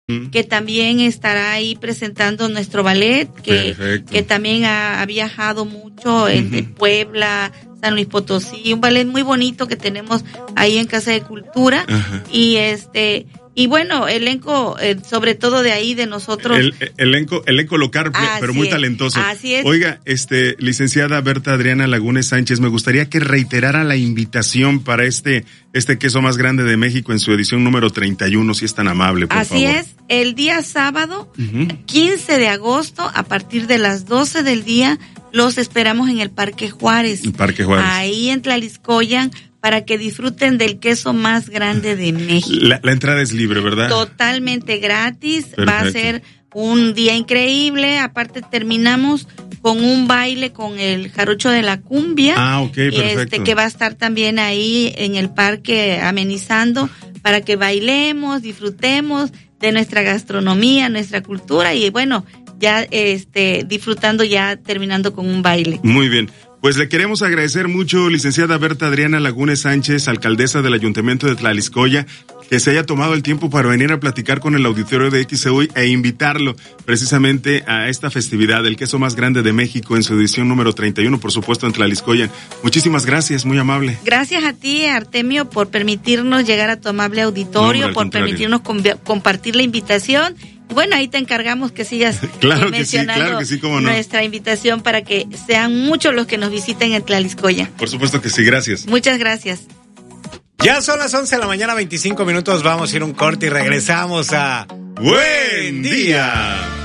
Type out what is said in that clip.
que también estará ahí presentando nuestro ballet, que también ha viajado mucho de Puebla, San Luis Potosí, un ballet muy bonito que tenemos ahí en Casa de Cultura. Y bueno, elenco, sobre todo de ahí, de nosotros. Elenco local, pero muy talentoso. Así es. Oiga, licenciada Berta Adriana Lagunes Sánchez, me gustaría que reiterara la invitación para este queso más grande de México en su edición número 31, si es tan amable, por favor. Así es, el día sábado, 15 de agosto, a partir de las 12 del día, los esperamos en el Parque Juárez. Ahí en Tlaliscoyan, para que disfruten del queso más grande de México. La entrada es libre, ¿verdad? Totalmente gratis. Perfecto. Va a ser un día increíble. Aparte terminamos con un baile con el Jarocho de la Cumbia. Perfecto. Que va a estar también ahí en el parque amenizando para que bailemos, disfrutemos de nuestra gastronomía, nuestra cultura y bueno, ya disfrutando, ya terminando con un baile. Muy bien. Pues le queremos agradecer mucho, licenciada Berta Adriana Lagunes Sánchez, alcaldesa del Ayuntamiento de Tlaliscoya, que se haya tomado el tiempo para venir a platicar con el auditorio de XEUI e invitarlo precisamente a esta festividad, el queso más grande de México, en su edición número 31, por supuesto en Tlaliscoya. Muchísimas gracias, muy amable. Gracias a ti, Artemio, por permitirnos llegar a tu amable auditorio, por permitirnos compartir la invitación. Bueno, ahí te encargamos que sigas mencionando que sí, cómo no. Nuestra invitación para que sean muchos los que nos visiten en Tlaliscoya. Por supuesto que sí, gracias. Muchas gracias. Ya son las 11 de la mañana, 25 minutos, vamos a ir un corte y regresamos a Buen Día.